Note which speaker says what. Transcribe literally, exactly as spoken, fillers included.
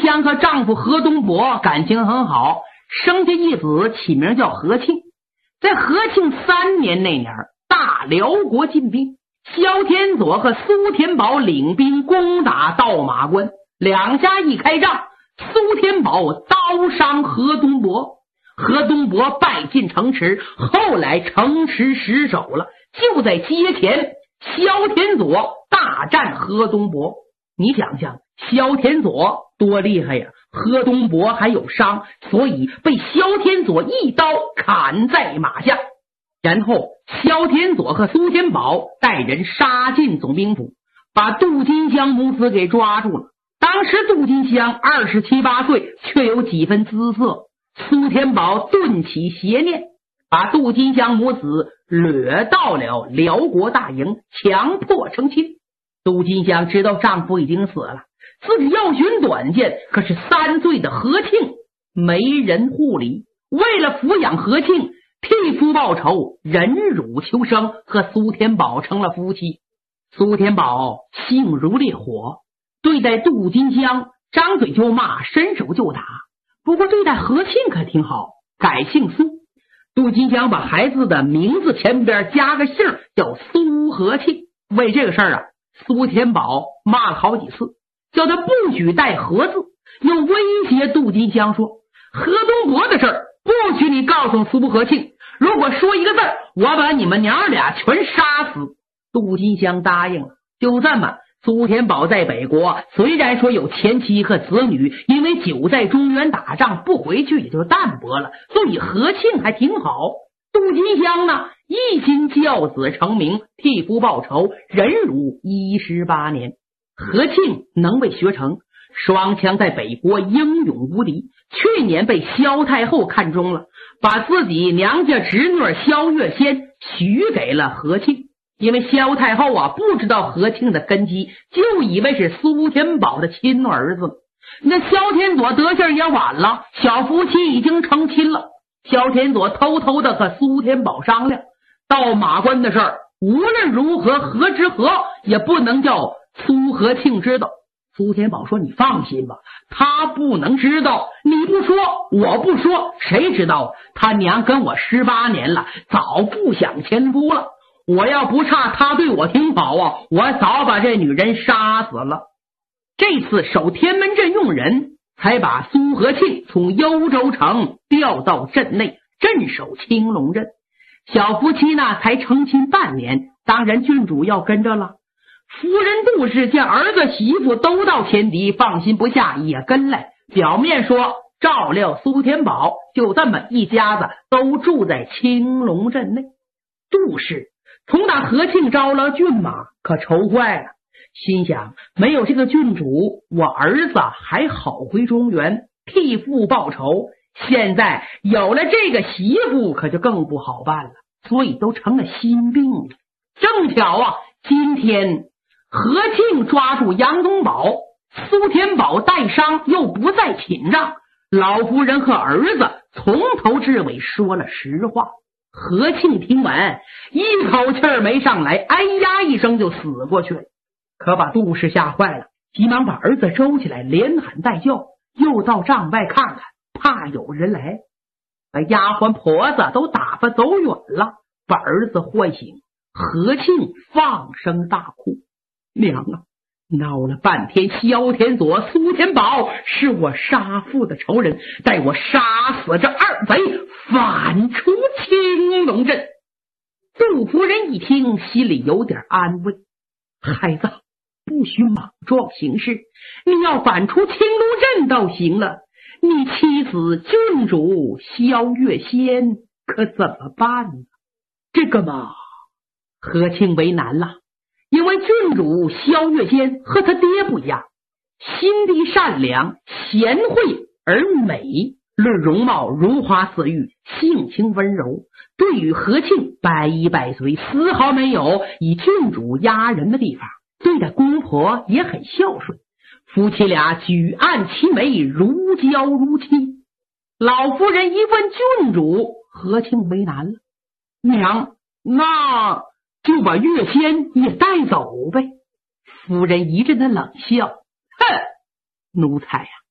Speaker 1: 香和丈夫何东伯感情很好，生下一子，起名叫何庆。在何庆三年那年，大辽国进兵，萧天佐和苏天宝领兵攻打道马关，两家一开仗，苏天宝刀伤何东伯，何东伯败进城池，后来城池失守了。就在街前，萧天佐大战何东伯。你想想，萧天佐多厉害呀！何东伯还有伤，所以被萧天佐一刀砍在马下。然后萧天佐和苏天宝带人杀进总兵府，把杜金香母子给抓住了。当时杜金香二十七八岁，却有几分姿色。苏天宝顿起邪念，把杜金香母子掠到了辽国大营，强迫成亲。杜金香知道丈夫已经死了，自己要寻短见，可是三岁的何庆没人护理。为了抚养何庆，替夫报仇，忍辱求生，和苏天宝成了夫妻。苏天宝性如烈火，对待杜金香张嘴就骂，伸手就打。不过对待何庆可挺好，改姓苏。杜金香把孩子的名字前边加个姓，叫苏和庆。为这个事儿啊，苏天宝骂了好几次，叫他不许带何字，又威胁杜金香说，何东伯的事儿不许你告诉苏和庆，如果说一个字，我把你们娘俩全杀死。杜金香答应了。就这么，苏天宝在北国虽然说有前妻和子女，因为久在中原打仗不回去也就淡薄了，所以何庆还挺好。杜金香呢，一心教子成名，替夫报仇，忍辱一十八年。何庆能为学成，双枪在北国英勇无敌，去年被萧太后看中了，把自己娘家侄女萧月仙许给了何庆。因为萧太后啊不知道何庆的根基，就以为是苏天宝的亲儿子。那萧天佐得信也晚了，小夫妻已经成亲了。萧天佐偷偷的和苏天宝商量，到马关的事儿无论如何何之何也不能叫苏和庆知道。苏天宝说，你放心吧，他不能知道，你不说我不说，谁知道他娘跟我十八年了，早不想前夫了。我要不差他对我挺好啊，我早把这女人杀死了。这次守天门阵用人，才把苏和庆从幽州城调到镇内，镇守青龙镇。小夫妻呢才成亲半年，当然郡主要跟着了。夫人杜氏见儿子媳妇都到前敌，放心不下，也跟来，表面说照料苏天宝，就这么一家子都住在青龙镇内。杜氏从打何庆招了骏马，可愁坏了，心想没有这个郡主，我儿子还好回中原替父报仇，现在有了这个媳妇可就更不好办了，所以都成了心病了。正巧啊，今天何庆抓住杨宗保，苏天宝带伤又不在寝帐，老夫人和儿子从头至尾说了实话。何庆听完一口气儿没上来，哎呀一声就死过去了。可把杜氏吓坏了，急忙把儿子周起来，连喊带叫，又到帐外看看，怕有人来。把丫鬟婆子都打发走远了，把儿子唤醒。何庆放声大哭，娘啊，闹了半天，萧天佐、苏天宝是我杀父的仇人，待我杀死这二贼，反出青龙镇。杜夫人一听，心里有点安慰，孩子不许莽撞行事，你要反出青龙镇倒行了，你妻子郡主萧月仙可怎么办呢？这个嘛，何庆为难了，因为郡主萧月仙和他爹不一样，心地善良，贤惠而美，论容貌如花似玉，性情温柔，对于何庆百依百随，丝毫没有以郡主压人的地方，对待公婆也很孝顺，夫妻俩举案齐眉，如胶如漆。老夫人一问郡主，何庆为难了，娘，那就把月仙也带走呗。夫人一阵的冷笑，哼，奴才呀、啊，